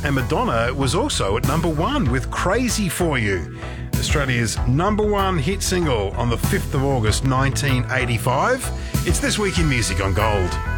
And Madonna was also at number 1 with Crazy For You, Australia's number 1 hit single on the 5th of August 1985. It's This Week in Music on Gold.